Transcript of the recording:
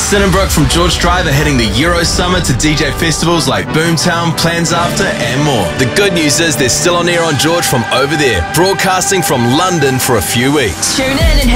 Sinenbrook from George Drive are heading the Euro Summer to DJ festivals like Boomtown, Plans After and more. The good news is they're still on air on George from over there, broadcasting from London for a few weeks. Tune in and